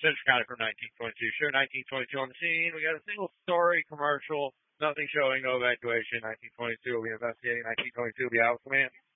Central County from 1922. Show 1922 on the scene. We got a single story commercial. Nothing showing, no evacuation. 1922 will be investigating. 1922 will be out. Command.